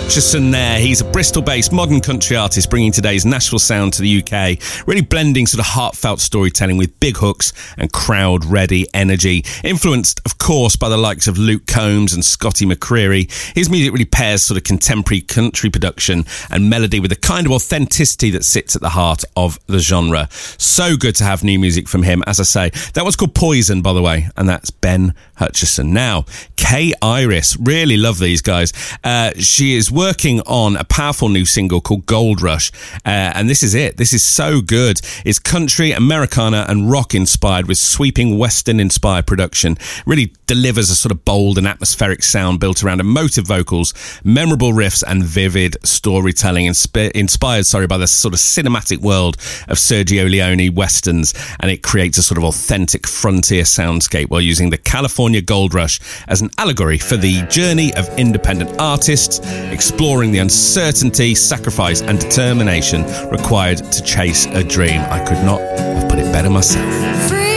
Hutchison there. He's a Bristol-based modern country artist bringing today's Nashville sound to the UK, really blending sort of heartfelt storytelling with big hooks and crowd-ready energy. Influenced, of course, by the likes of Luke Combs and Scotty McCreery, his music really pairs sort of contemporary country production and melody with the kind of authenticity that sits at the heart of the genre. So good to have new music from him, as I say. That one's called Poison, by the way, and that's Ben Hutchison. Now, Kay Iris, really love these guys. She is working on a powerful new single called Gold Rush, and this is it. This is so good. It's country, Americana and rock inspired with sweeping Western inspired production. Really delivers a sort of bold and atmospheric sound built around emotive vocals, memorable riffs and vivid storytelling inspired by the sort of cinematic world of Sergio Leone westerns, and it creates a sort of authentic frontier soundscape while using the California Gold Rush as an allegory for the journey of independent artists, exploring the uncertainty, sacrifice and determination required to chase a dream. I could not have put it better myself.